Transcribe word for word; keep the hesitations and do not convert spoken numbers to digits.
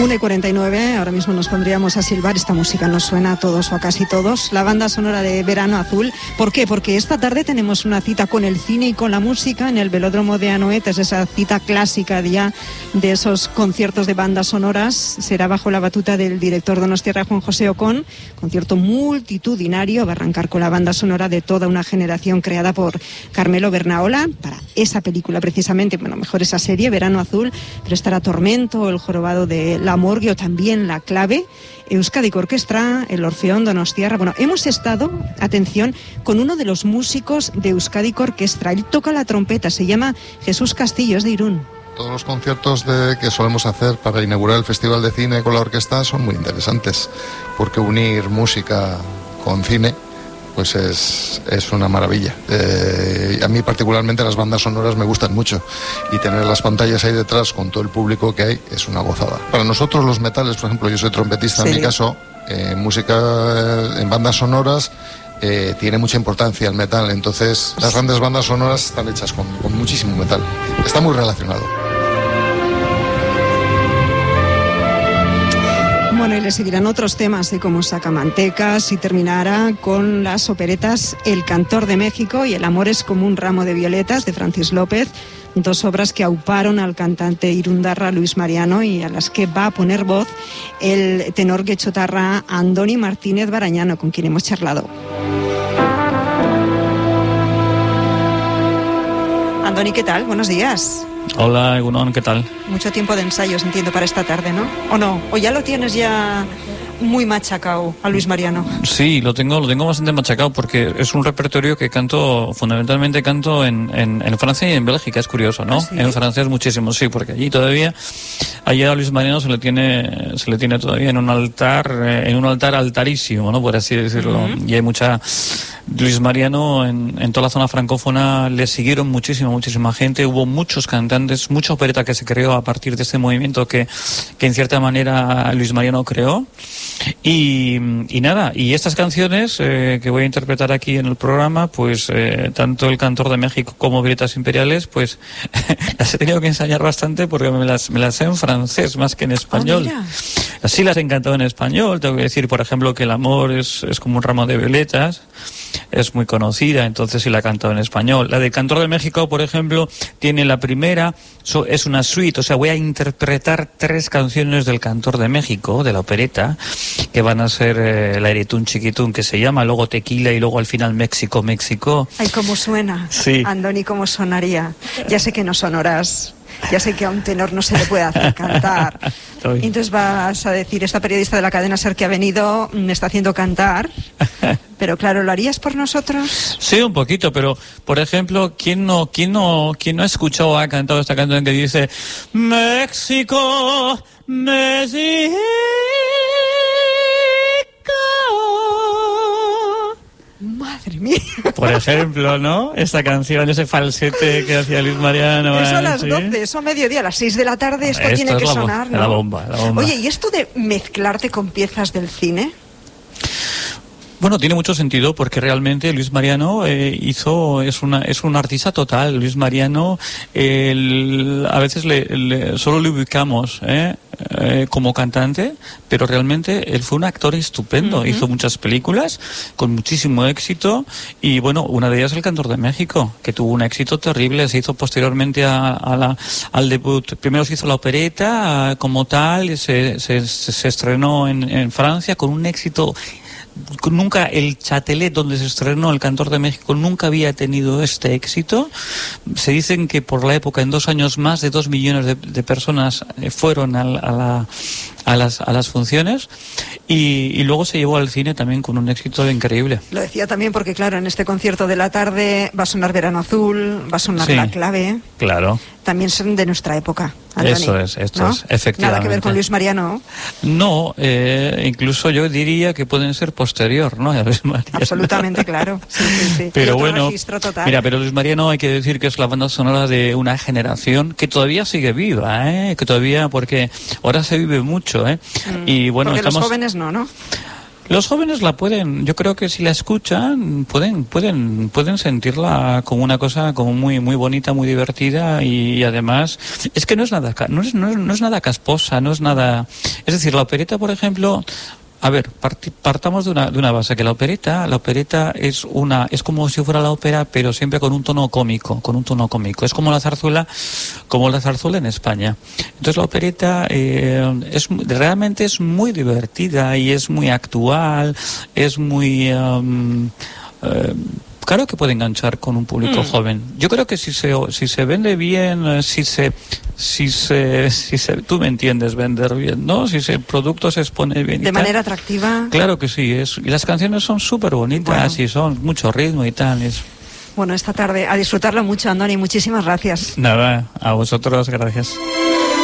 una y cuarenta y nueve, ahora mismo nos pondríamos a silbar. Esta música nos suena a todos o a casi todos. La banda sonora de Verano Azul. ¿Por qué? Porque esta tarde tenemos una cita con el cine y con la música en el Velódromo de Anoeta. Es esa cita clásica ya de esos conciertos de bandas sonoras. Será bajo la batuta del director donostiarra Juan José Ocón. Concierto multitudinario. Va a arrancar con la banda sonora de toda una generación creada por Carmelo Bernaola para esa película precisamente, bueno, mejor esa serie, Verano Azul. Pero estará Tormento, El jorobado de la Morgue o también La clave, Euskadi Orquestra, el Orfeón Donostiarra. Bueno, hemos estado, atención, con uno de los músicos de Euskadi Orquestra. Él toca la trompeta, se llama Jesús Castillo, es de Irún. Todos los conciertos de, que solemos hacer para inaugurar el Festival de Cine con la orquesta son muy interesantes, porque unir música con cine pues es, es una maravilla. Eh, a mí particularmente las bandas sonoras me gustan mucho y tener las pantallas ahí detrás con todo el público que hay es una gozada. Para nosotros los metales, por ejemplo, yo soy trompetista, sí. En mi caso, eh, música eh, en bandas sonoras eh, tiene mucha importancia el metal, entonces las grandes bandas sonoras están hechas con, con muchísimo metal. Está muy relacionado. Bueno, y le seguirán otros temas, ¿eh? Como Sacamantecas, y terminará con las operetas El Cantor de México y El amor es como un ramo de violetas, de Francis López, dos obras que auparon al cantante irundarra Luis Mariano y a las que va a poner voz el tenor guechotarra Andoni Martínez Barañano, con quien hemos charlado. Andoni, ¿qué tal? Buenos días. Hola, Egunon, ¿qué tal? Mucho tiempo de ensayos, entiendo, para esta tarde, ¿no? ¿O no? ¿O ya lo tienes ya muy machacado a Luis Mariano? Sí, lo tengo lo tengo bastante machacado porque es un repertorio que canto, fundamentalmente canto en, en, en Francia y en Bélgica, es curioso, ¿no? ¿Ah, sí? En francés muchísimo, sí, porque allí todavía, allá a Luis Mariano se le tiene se le tiene todavía en un altar, eh, en un altar altarísimo, ¿no? Por así decirlo. Uh-huh. Y hay mucha... Luis Mariano en, en toda la zona francófona le siguieron muchísima, muchísima gente, hubo muchos cantantes, mucha opereta que se creó a partir de este movimiento que, que en cierta manera Luis Mariano creó. Y, y nada, y estas canciones eh, que voy a interpretar aquí en el programa, pues eh, tanto El Cantor de México como Violetas Imperiales, pues las he tenido que ensayar bastante porque me las, me las sé en francés más que en español. Oh, así las he encantado en español. Tengo que decir, por ejemplo, que El amor es, es como un ramo de violetas. Es muy conocida, entonces sí la he cantado en español. La del Cantor de México, por ejemplo, tiene la primera, so, es una suite, o sea, voy a interpretar tres canciones del Cantor de México, de la opereta, que van a ser eh, La Eretún Chiquitún, que se llama, luego Tequila y luego al final México, México. Ay, cómo suena, sí. Andoni, cómo sonaría. Ya sé que no sonorás. Ya sé que a un tenor no se le puede hacer cantar. Y entonces vas a decir, esta periodista de la cadena SER que ha venido me está haciendo cantar. Pero claro, ¿lo harías por nosotros? Sí, un poquito, pero por ejemplo, ¿quién no, quién no, quién no ha escuchado o ha cantado esta canción que dice México, México? Madre mía. Por ejemplo, ¿no? Esta canción, ese falsete que hacía Luis Mariano. Eso a las ¿sí? doce, eso a mediodía, a las seis de la tarde, esto, esto tiene que la sonar, bo- ¿no? La bomba, la bomba. Oye, ¿y esto de mezclarte con piezas del cine? Bueno, tiene mucho sentido porque realmente Luis Mariano eh, hizo es una es un artista total. Luis Mariano el, a veces le, le solo le ubicamos eh, eh, como cantante, pero realmente él fue un actor estupendo. Uh-huh. Hizo muchas películas con muchísimo éxito y bueno, una de ellas El Cantor de México, que tuvo un éxito terrible. Se hizo posteriormente a, a la, al debut. Primero se hizo la opereta como tal, se, se, se estrenó en, en Francia con un éxito. Nunca el Châtelet, donde se estrenó El Cantor de México, nunca había tenido este éxito. Se dicen que por la época, en dos años, más de dos millones de, de personas fueron a, a, la, a, las, a las funciones y, y luego se llevó al cine también con un éxito increíble. Lo decía también porque, claro, en este concierto de la tarde va a sonar Verano Azul, va a sonar sí, La clave. Claro. También son de nuestra época, Andoni, Eso es, esto ¿no? es, efectivamente. Nada que ver con Luis Mariano. No, eh, incluso yo diría que pueden ser posterior, ¿no? A Luis Mariano. Absolutamente, claro. Sí, sí, sí. Pero bueno, mira, pero Luis Mariano hay que decir que es la banda sonora de una generación que todavía sigue viva, ¿eh? Que todavía, porque ahora se vive mucho, ¿eh? Mm, y bueno, porque estamos... los jóvenes no, ¿no? Los jóvenes la pueden, yo creo que si la escuchan, pueden, pueden, pueden sentirla como una cosa como muy, muy bonita, muy divertida y, y además es que no es nada, no es, no es, no es nada casposa, no es nada, es decir, la opereta, por ejemplo. A ver, partamos de una, de una base, que la opereta, la opereta es una, es como si fuera la ópera, pero siempre con un tono cómico, con un tono cómico. Es como la zarzuela, como la zarzuela en España. Entonces la opereta eh, es realmente es muy divertida y es muy actual, es muy um, eh, claro que puede enganchar con un público mm. joven. Yo creo que si se si se vende bien, si se si se si se tú me entiendes, vender bien, ¿no? Si el producto se expone bien de y manera tal, atractiva. Claro que sí, es y las canciones son súper bonitas bueno. y son mucho ritmo y tal, es... Bueno, esta tarde a disfrutarlo mucho, Andoni, muchísimas gracias. Nada, a vosotros, gracias.